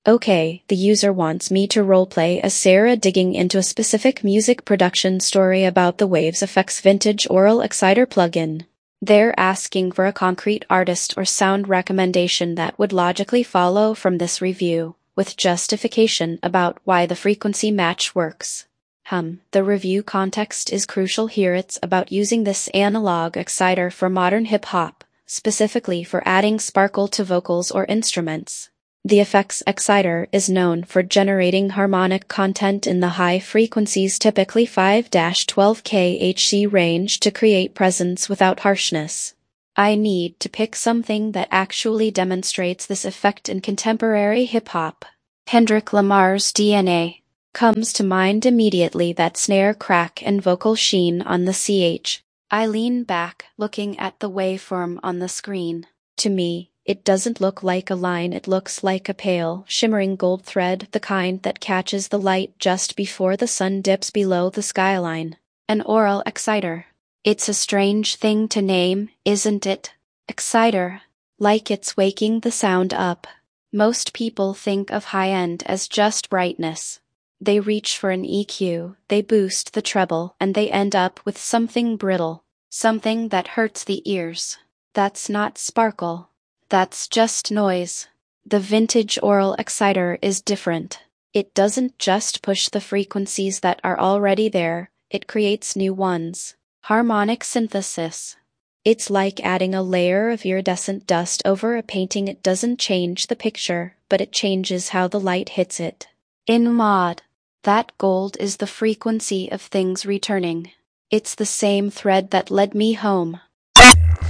Okay, the user wants me to roleplay as Sarah digging into a specific music production story about the Waves FX Vintage Aural Exciter plugin. They're asking for a concrete artist or sound recommendation that would logically follow from this review, with justification about why the frequency match works. The review context is crucial here. It's about using this analog exciter for modern hip-hop, specifically for adding sparkle to vocals or instruments. The FX exciter is known for generating harmonic content in the high frequencies, typically 5-12 kHz range, to create presence without harshness. I need to pick something that actually demonstrates this effect in contemporary hip-hop. Kendrick Lamar's DNA comes to mind immediately, that snare crack and vocal sheen on the CH. I lean back, looking at the waveform on the screen. To me, it doesn't look like a line, it looks like a pale, shimmering gold thread, the kind that catches the light just before the sun dips below the skyline. An aural exciter. It's a strange thing to name, isn't it? Exciter. Like it's waking the sound up. Most people think of high-end as just brightness. They reach for an EQ, they boost the treble, and they end up with something brittle, something that hurts the ears. That's not sparkle. That's just noise. The vintage aural exciter is different. It doesn't just push the frequencies that are already there, it creates new ones. Harmonic synthesis. It's like adding a layer of iridescent dust over a painting. It doesn't change the picture, but it changes how the light hits it. In mod, that gold is the frequency of things returning. It's the same thread that led me home.